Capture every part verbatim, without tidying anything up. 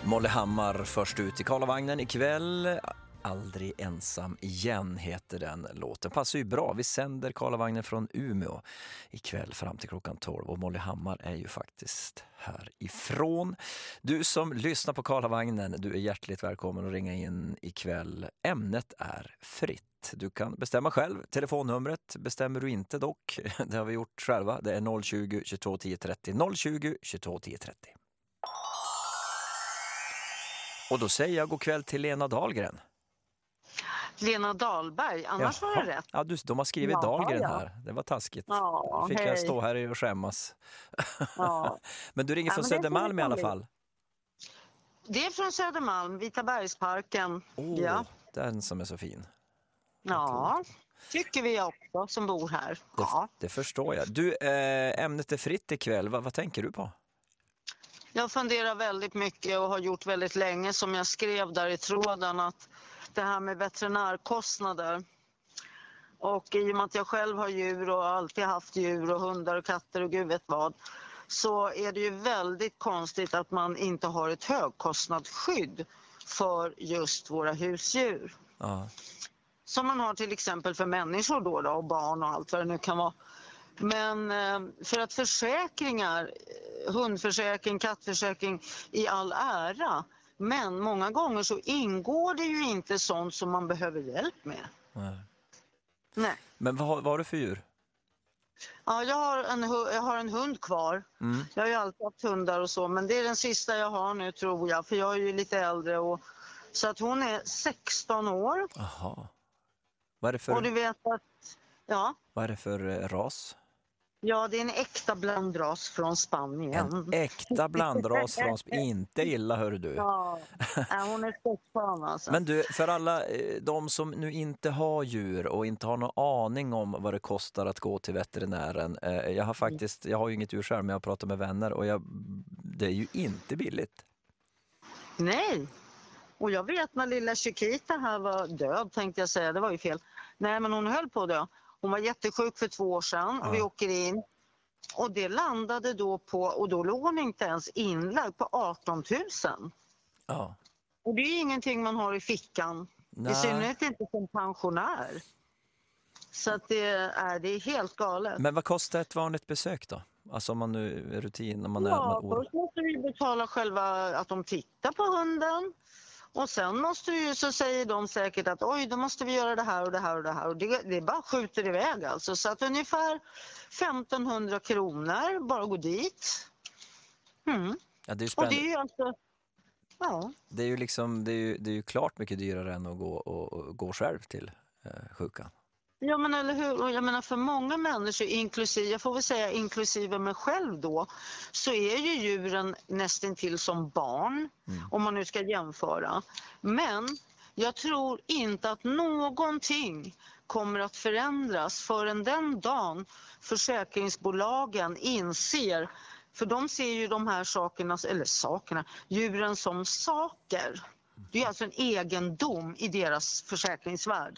Molly Hammar först ut i Karlavagnen ikväll. Aldrig ensam igen heter den låten. Passar ju bra. Vi sänder Karlavagnen från Umeå ikväll fram till klockan tolv. Och Molly Hammar är ju faktiskt härifrån. Du som lyssnar på Karlavagnen, du är hjärtligt välkommen att ringa in ikväll. Ämnet är fritt. Du kan bestämma själv. Telefonnumret bestämmer du inte dock. Det har vi gjort själva. Det är noll tjugo, tjugotvå, tio trettio. noll tjugo, tjugotvå, tio trettio. Och då säger jag god kväll till Lena Dahlgren. Lena Dahlberg, annars Jaha. var det rätt. Ja, du, de har skrivit Jaha, Dahlgren ja. här. Det var taskigt. Ja, Då fick hej. jag stå här och skämmas. Ja. Men du ringer Ja, från men det är Södermalm i alla roligt. fall. Det är från Södermalm, Vitabergsparken. Oh, Ja. den som är så fin. Ja, tycker vi också som bor här. Det, Ja. det förstår jag. Du, eh, ämnet är fritt ikväll. Va, vad tänker du på? Jag funderar väldigt mycket och har gjort väldigt länge, som jag skrev där i tråden, att det här med veterinärkostnader. Och i och med att jag själv har djur och alltid haft djur och hundar och katter och gud vet vad, så är det ju väldigt konstigt att man inte har ett högkostnadsskydd för just våra husdjur. Ja. Som man har till exempel för människor då, då och barn och allt vad det nu kan vara. Men eh, för att försäkringar, hundförsäkring, kattförsäkring i all ära, men många gånger så ingår det ju inte sånt som man behöver hjälp med. Nej. Nej. Men vad, har- vad har du för djur? Ja, jag har en, hu- jag har en hund kvar. Mm. Jag har ju alltid haft hundar och så, men det är den sista jag har nu tror jag, för jag är ju lite äldre. Och, så att hon är sexton år. Jaha. Vad är det för, Och du vet att, ja, vad är det för eh, ras? ja det är en äkta blandras från Spanien. En äkta blandras från Sp- Inte illa, hör du. Ja, ja, hon är sexton alltså. Men du, för alla eh, de som nu inte har djur och inte har någon aning om vad det kostar att gå till veterinären. Eh, jag har faktiskt, jag har ju inget djur själv, men jag har pratat med vänner och jag, det är ju inte billigt. Nej, och jag vet när lilla Chiquita här var död, tänkte jag säga, det var ju fel. Nej, men hon höll på det. Hon var jättesjuk för två år sedan och Ja. vi åker in. Och det landade då på, och då låg hon inte ens inlagd, på arton tusen. Ja. Och det är ju ingenting man har i fickan. Nej. I synnerhet inte som pensionär. Så att det är, det är helt galet. Men vad kostar ett vanligt besök då? Alltså om man nu är rutin, om man är... Ja, Man, först måste vi betala själva att de tittar på hunden. Och sen måste vi, så säger de säkert att oj, då måste vi göra det här och det här och det här. Och det, det bara skjuter iväg alltså. Så att ungefär femtonhundra kronor bara gå dit. Mm. ja, det är ju Och spännande. det är ju alltså, ja. Det är ju liksom, det är ju, det är ju klart mycket dyrare än att gå, och, och gå själv till eh, sjukan. Ja men eller hur, och jag menar för många människor, inklusive, jag får väl säga inklusive mig själv då, så är ju djuren nästintill som barn, Mm. om man nu ska jämföra. Men jag tror inte att någonting kommer att förändras förrän den dagen försäkringsbolagen inser, för de ser ju de här sakerna, eller sakerna, djuren som saker. Det är alltså en egendom i deras försäkringsvärld.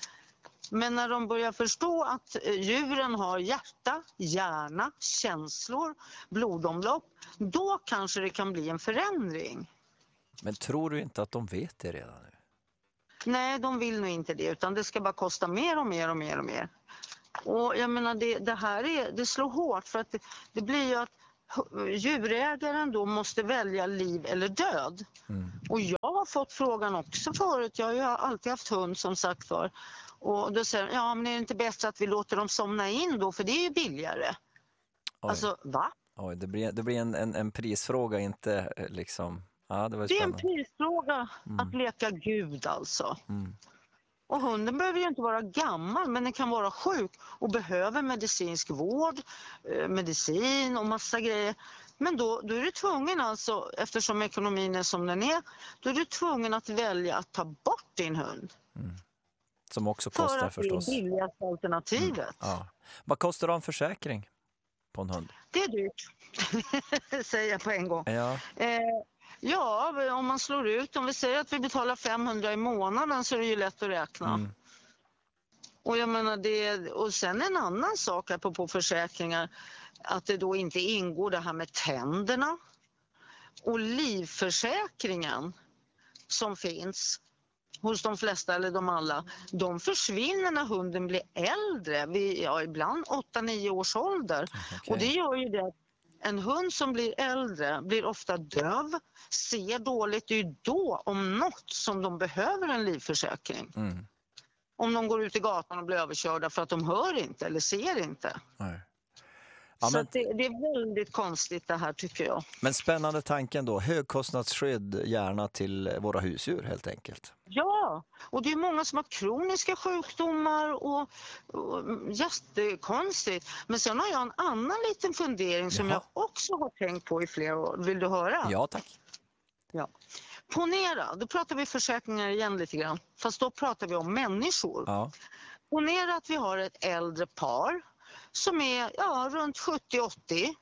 Men när de börjar förstå att djuren har hjärta, hjärna, känslor, blodomlopp, då kanske det kan bli en förändring. Men tror du inte att de vet det redan nu? Nej, de vill nog inte det, utan det ska bara kosta mer och mer och mer och mer. Och jag menar, det, det här är, det slår hårt, för att det, det blir ju att djurägaren då måste välja liv eller död. Mm. Och jag har fått frågan också förut, jag har ju alltid haft hund som sagt för. Och då säger de, ja men är det inte bättre att vi låter dem somna in då, för det är ju billigare. Oj. Alltså, va? Oj, det blir, det blir en, en, en prisfråga, inte eh, liksom... Ja, det var Det är en spännande. prisfråga att leka Gud alltså. Mm. Och hunden behöver ju inte vara gammal, men den kan vara sjuk och behöver medicinsk vård, eh, medicin och massa grejer. Men då, då är du tvungen alltså, eftersom ekonomin är som den är, då är du tvungen att välja att ta bort din hund. Som också För kostar att förstås. det är det billigaste alternativet. Ja. Vad kostar det en försäkring på en hund? Det är dyrt, säger jag på en gång. Ja. Eh, ja, om man slår ut, om vi säger att vi betalar femhundra i månaden, så är det ju lätt att räkna. Mm. Och jag menar det, och sen en annan sak här på, på försäkringar, att det då inte ingår det här med tänderna. och livförsäkringen som finns hos de flesta eller de alla, de försvinner när hunden blir äldre, vid, ja, ibland åtta nio års ålder. Okay. Och det gör ju det att en hund som blir äldre blir ofta döv, ser dåligt. Det är ju då om något som de behöver en livförsäkring. Mm. Om de går ut i gatan och blir överkörda för att de hör inte eller ser inte. Nej. Ja, så men... att det, det är väldigt konstigt det här, tycker jag. Men spännande tanken då, högkostnadsskydd gärna till våra husdjur helt enkelt. Ja, och det är många som har kroniska sjukdomar och, och jättekonstigt. Men sen har jag en annan liten fundering som Jaha. jag också har tänkt på i flera år. Vill du höra? Ja, tack. Ja. Ponera, då pratar vi försäkringar igen lite grann, fast då pratar vi om människor. Ja. Ponera att vi har ett äldre par som är ja, runt sjuttio åttio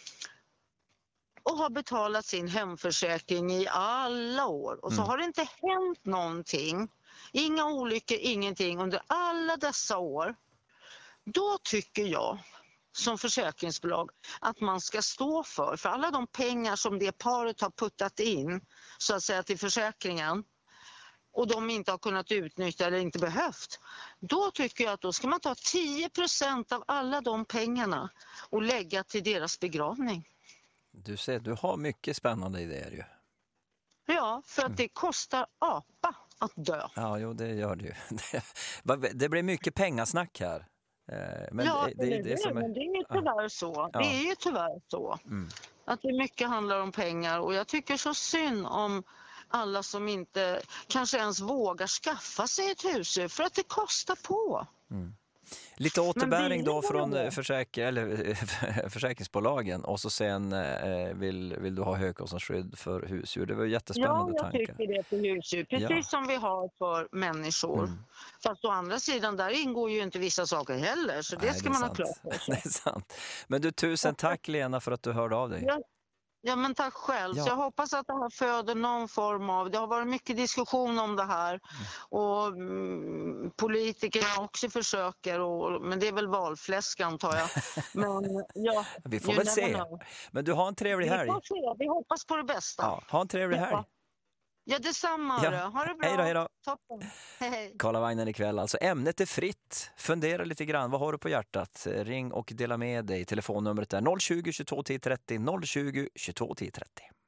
och har betalat sin hemförsäkring i alla år. Och så Mm. har det inte hänt någonting, inga olyckor, ingenting under alla dessa år. Då tycker jag som försäkringsbolag att man ska stå för, för alla de pengar som det paret har puttat in så att säga till försäkringen och de inte har kunnat utnyttja eller inte behövt. Då tycker jag att då ska man ta tio procent av alla de pengarna och lägga till deras begravning. Du ser, du har mycket spännande idéer ju. Ja, för att det kostar apa att dö. Ja, jo, det gör det ju. Det blir mycket pengasnack här. Men ja, det, det, det, det, som är... men det är ju tyvärr så. Ja. Det är ju tyvärr så. Mm. Att det mycket handlar om pengar och jag tycker så synd om alla som inte kanske ens vågar skaffa sig ett husdjur för att det kostar på. Mm. Lite återbäring då från det. försäk- eller, försäkringsbolagen och så sen eh, vill, vill du ha högkostnadsskydd för husdjur. Det var jättespännande ja, tankar. Ja, jag tycker det för husdjur. Precis Ja. som vi har för människor. Mm. Fast å andra sidan, där ingår ju inte vissa saker heller. Så det Nej, ska det man sant. ha klart för sig. Det är sant. Men du, tusen tack Lena för att du hörde av dig. Ja. Ja, men tack själv. Ja. Så jag hoppas att det här föder någon form av... Det har varit mycket diskussion om det här. Mm. Och mm, politikerna också försöker. Och, men det är väl valfläsk, antar jag. Men, ja, vi får väl se. Know. Men du har en trevlig helg. Vi får se. Vi hoppas på det bästa. Ja, ha en trevlig helg. Ja, ja detsamma. Ja. Ha det bra. Hej då, hej då. Toppen. Hej. Karlavagnen ikväll. Alltså ämnet är fritt. Fundera lite grann. Vad har du på hjärtat? Ring och dela med dig. Telefonnumret är noll tjugo, tjugotvå, tio trettio. noll tjugo, tjugotvå, tio trettio.